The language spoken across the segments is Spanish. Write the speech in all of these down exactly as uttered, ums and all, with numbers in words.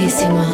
bellísimo.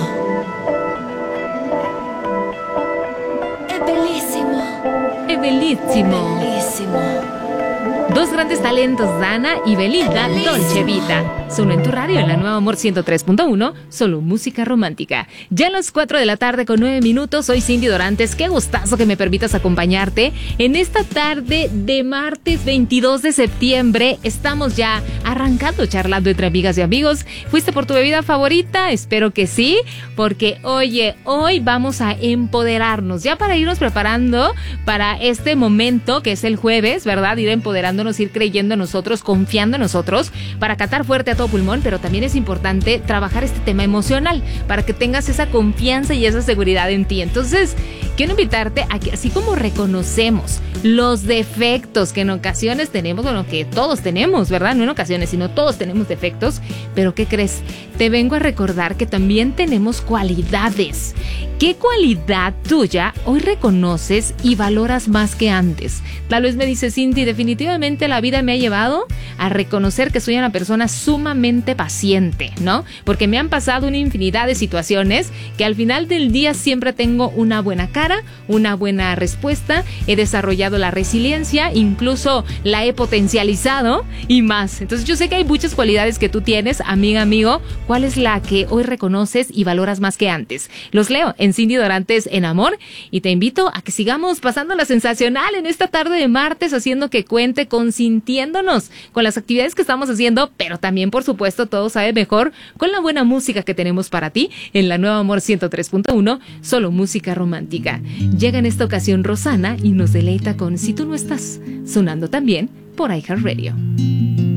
Es bellísimo. Es bellísimo. Bellísimo. Dos grandes talentos, Dana y Belinda, Dolce Vita. Solo en tu radio, en la Nueva Amor ciento tres punto uno, solo música romántica. Ya a las cuatro de la tarde con nueve minutos, soy Cindy Dorantes. Qué gustazo que me permitas acompañarte en esta tarde de martes veintidós de septiembre. Estamos ya arrancando, charlando entre amigas y amigos. ¿Fuiste por tu bebida favorita? Espero que sí, porque oye, hoy vamos a empoderarnos, ya para irnos preparando para este momento que es el jueves, ¿verdad? Ir empoderándonos, ir creyendo en nosotros, confiando en nosotros, para catar fuerte a todo pulmón, pero también es importante trabajar este tema emocional, para que tengas esa confianza y esa seguridad en ti. Entonces, quiero invitarte a que así como reconocemos los defectos que en ocasiones tenemos, bueno, que todos tenemos, ¿verdad? No en ocasiones, sino todos tenemos defectos, pero ¿qué crees? Te vengo a recordar que también tenemos cualidades. ¿Qué cualidad tuya hoy reconoces y valoras más que antes? Tal vez me dice Cindy, definitivamente la vida me ha llevado a reconocer que soy una persona sumamente paciente, ¿no? Porque me han pasado una infinidad de situaciones que al final del día siempre tengo una buena cara, una buena respuesta, he desarrollado la resiliencia, incluso la he potencializado y más. Entonces yo sé que hay muchas cualidades que tú tienes, amiga, amigo. ¿Cuál es la que hoy reconoces y valoras más que antes? Los leo en Cindy Dorantes en Amor y te invito a que sigamos pasando la sensacional en esta tarde de martes, haciendo que cuente, consintiéndonos con las actividades que estamos haciendo, pero también, por supuesto, todo sabe mejor con la buena música que tenemos para ti en la Nueva Amor ciento tres punto uno, solo música romántica. Llega en esta ocasión Rosana y nos deleita con Si tú no estás, sonando también por iHeartRadio.